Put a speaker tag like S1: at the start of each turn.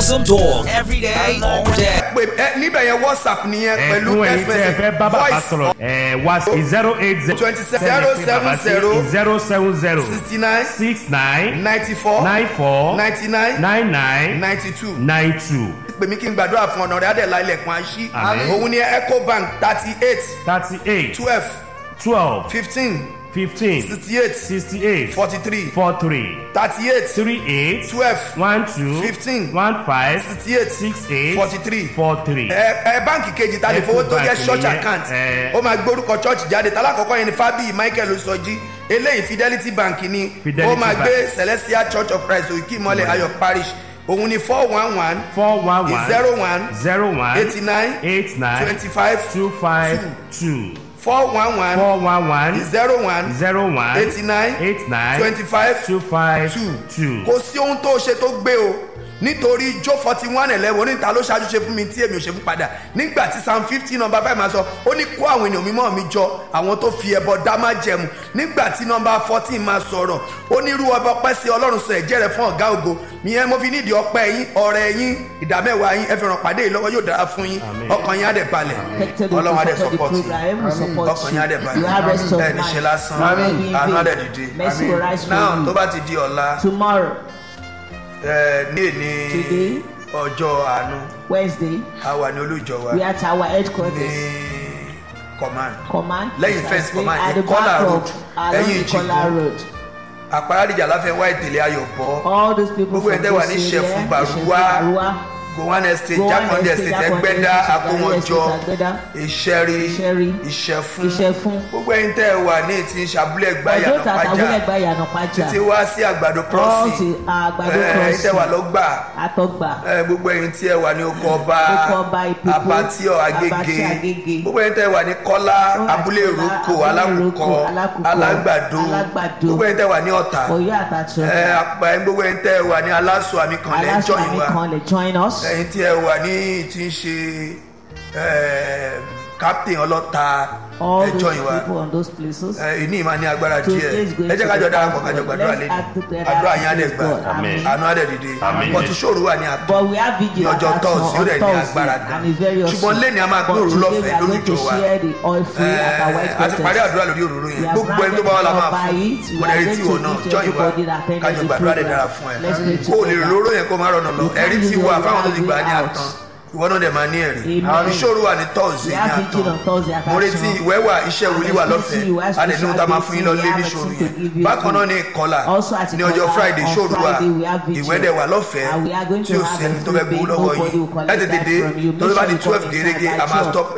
S1: Awesome talk every day, all day.
S2: níbẹ̀ yẹn WhatsApp nìyẹn pẹ̀lú text message voice 080 pèmí kí n gbàdúrà fún ọ̀nà rẹ̀ adẹ̀lá ilẹ̀kùn àṣí òun ni Ecobank 38 12 15 68 43 38 12 15 68 43. báǹkì kejì ta lè fowó tó jẹ́ church account ó máa gbórúkọ church jáde tálákọ̀ọ́kọ́ yẹn ni Fábíyì Michael Oṣọ́jí eléyìí Fidelity Bank ni ó máa gbé Celestial Church of Christ Òkè Ìmọ́lẹ̀ Ayọ̀ Parish òun ni 411 01 89 25 2 411 01 89 25 2. kò sí ohun tó ṣe tó gbé o nítorí Jó 41:11 oníta ló ṣáájú ṣe fún mi tí èmi ò ṣe fún padà nígbà tí Psalm 50 number 5 máa sọ ó ní kó àwọn ènìyàn mímọ́ mi jọ àwọn tó fi ẹbọ dá má jẹmu nígbà tí number 14 máa sọ̀rọ̀ ó ní irú ọba ọpẹ́ sí Ọlọ́run sọ ẹ̀jẹ̀ rẹ̀ fún ọ̀gá ògo ìyẹn mo fi nídìí ọpẹ́ yín ọrẹ yín ìdámẹ́wàá yín ẹ fi ràn pàdé yìí lọ́wọ́ yóò dára fún yín ọkàn yín á dẹ̀ balẹ̀ Ọlọ́run á dẹ̀ support yín ọkàn yín á dẹ̀ balẹ̀ ẹ̀ níṣẹ́ lásán àánú á dẹ̀ dìde náà tó bá ti di ọ̀la ní èní ọjọ́ àánú
S3: Wednesday
S2: a wà ní olùjọ wa
S3: we are at our headquarters
S2: ní command lẹ́yìn fence command ní Kọ́lá road ẹ̀yìn Ìjìgbó àparadìjà láfẹ́ wá ìtẹ̀lé ayọ̀ bọ́ gbogbo ẹ̀dẹ́ wà ní Ṣẹ̀fún Bàrúwá Gowon estate Jákàndé estate Ẹgbẹ́dá Akówọ́njọ Ìṣẹ́rí Ìṣẹ̀fún gbogbo ẹ̀yin tẹ́ ẹ wà ní ti Ṣàbúlẹ̀ Ẹ̀gbá Ìyànàpájà títí wá sí Àgbàdo crossing ẹ̀yin tẹ́ wà lọ́gbà gbogbo ẹ̀yin tí ẹ wà ní Oko Ọba Apatíọ̀ Agége gbogbo ẹ̀yin tẹ́ ẹ wà ní Kọ́lá Abúlé Ìrókò Alákùkọ Alágbàdo gbogbo ẹ̀yin tẹ́ ẹ wà ní Ọ̀tà gbogbo ẹ̀yin tẹ́ ẹ wà ní Aláṣọ Àmìkànlẹ̀ join us ẹ̀yin tí ẹ wà ní tí ń ṣe captain Ọlọ́ta ẹjọ́ ìwà ìní ìmá ní agbára díẹ̀ ẹ jẹ́ kájọ darapọ̀ kájọ gbàdúrà lé àdúrà yín á dẹ̀ gbà àánú á dẹ̀ dìde ọtí ṣòro wà ní àtọ̀ ní ọjọ́ tọ́ọ̀sì ó dẹ̀ ní agbára gan ṣùgbọ́n lẹ́ni a máa gbé òróró lọ́fẹ̀ẹ́ lórúkọ wa a ti parí àdúrà lórí òróró yẹn gbogbo ẹni tó bá wà la máa fún wọn ẹ̀rí tí wọn náà jọ ìwà kájọ gbàdúrà dẹ̀ dára fún ẹ kó o lè òróró yẹn kó má rọ̀nà lọ ẹ̀rí tí wà fáwọn tó ti gbà ní àtàn ìwọ náà dẹ̀ máa ní ẹ̀rí ìṣòro wà ní tọ́ọ̀sì ní àtọ̀ mo retí ìwẹ́wà iṣẹ́ wòlíì wà lọ́fẹ̀ẹ́ adẹ̀nu tá a máa fún yín lọ lé níṣòro yẹn bákan náà ní ìkọlà ní ọjọ́ Friday ìṣòro wà ìwẹ́dẹ̀ wà lọ́fẹ̀ẹ́ tí ó sì ẹni tó fẹ́ gbowó lọ́wọ́ yìí ẹ tètè dé tó bá di 12 gẹ́gẹ́ a máa stop